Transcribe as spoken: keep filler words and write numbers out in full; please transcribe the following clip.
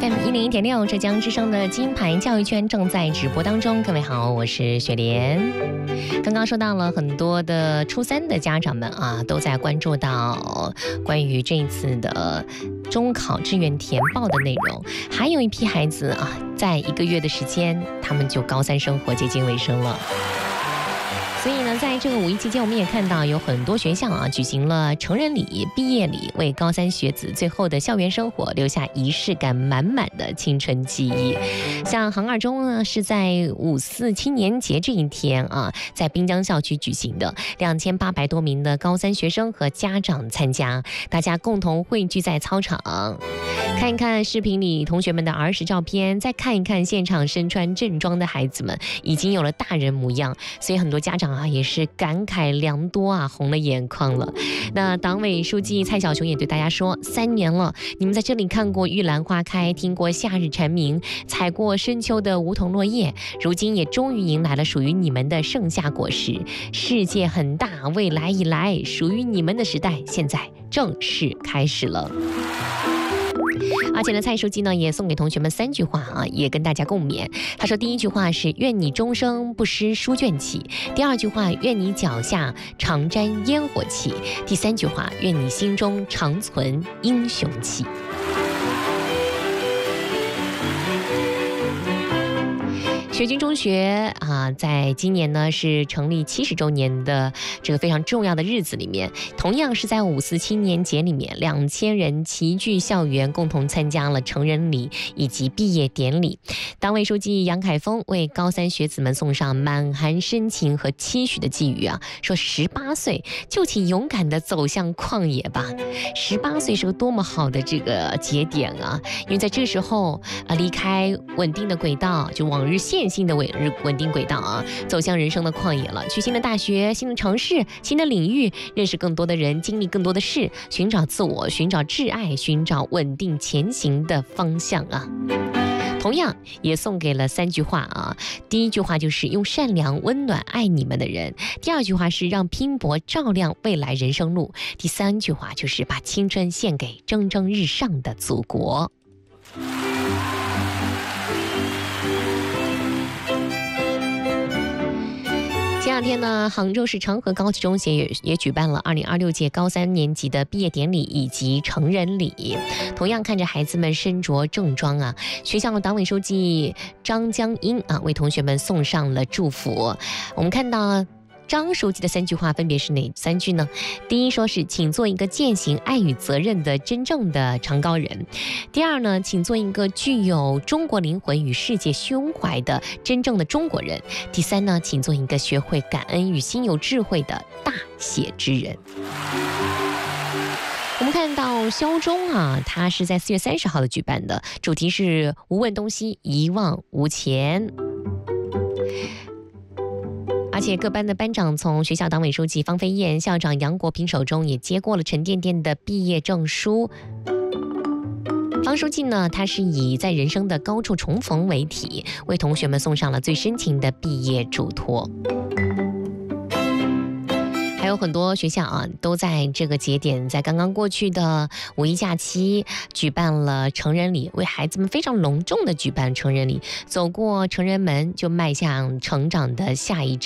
F M 一零一点六，浙江之声的金牌教育圈正在直播当中。各位好，我是雪莲。刚刚说到了很多的初三的家长们啊，都在关注到关于这一次的中考志愿填报的内容。还有一批孩子啊，在一个月的时间，他们就高三生活接近尾声了。所以呢，在这个五一期间，我们也看到有很多学校啊举行了成人礼、毕业礼，为高三学子最后的校园生活留下仪式感满满的青春记忆。像杭二中呢，是在五四青年节这一天啊，在滨江校区举行的，两千八百多名的高三学生和家长参加，大家共同汇聚在操场，看一看视频里同学们的儿时照片，再看一看现场身穿正装的孩子们，已经有了大人模样，所以很多家长啊也是感慨良多啊，红了眼眶了。那党委书记蔡小雄也对大家说，三年了，你们在这里看过玉兰花开，听过夏日蝉鸣，采过深秋的梧桐落叶，如今也终于迎来了属于你们的盛夏果实。世界很大，未来已来，属于你们的时代现在正式开始了。而且呢，蔡书记呢也送给同学们三句话啊，也跟大家共勉。他说，第一句话是愿你终生不失书卷气；第二句话，愿你脚下常沾烟火气；第三句话，愿你心中常存英雄气。学军中学啊，在今年呢是成立七十周年的这个非常重要的日子里面，同样是在五四青年节里面，两千人齐聚校园，共同参加了成人礼以及毕业典礼。党委书记杨凯峰为高三学子们送上满含深情和期许的寄语啊，说十八岁就请勇敢地走向旷野吧。十八岁是个多么好的这个节点啊，因为在这时候啊，离开稳定的轨道，就往日线新的稳稳定轨道啊，走向人生的旷野了，去新的大学、新的城市、新的领域，认识更多的人，经历更多的事，寻找自我，寻找挚爱，寻找稳定前行的方向啊。同样也送给了三句话啊，第一句话就是用善良温暖爱你们的人，第二句话是让拼搏照亮未来人生路，第三句话就是把青春献给蒸蒸日上的祖国。前两天呢，杭州市长河高级中学也也举办了二零二六届高三年级的毕业典礼以及成人礼。同样看着孩子们身着正装啊，学校党委书记张江英啊为同学们送上了祝福。我们看到张书记的三句话分别是哪三句呢？第一说是请做一个践行爱与责任的真正的长高人。第二呢，请做一个具有中国灵魂与世界胸怀的真正的中国人。第三呢，请做一个学会感恩与心有智慧的大写之人。我们看到肖中啊，他是在四月三十号的举办的，主题是无问东西，一望无前。而且各班的班长从学校党委书记方飞燕、校长杨国平手中也接过了沉甸甸的毕业证书。方书记呢，他是以在人生的高处重逢为题，为同学们送上了最深情的毕业嘱托。还有很多学校啊，都在这个节点，在刚刚过去的五一假期举办了成人礼，为孩子们非常隆重的举办成人礼，走过成人门就迈向成长的下一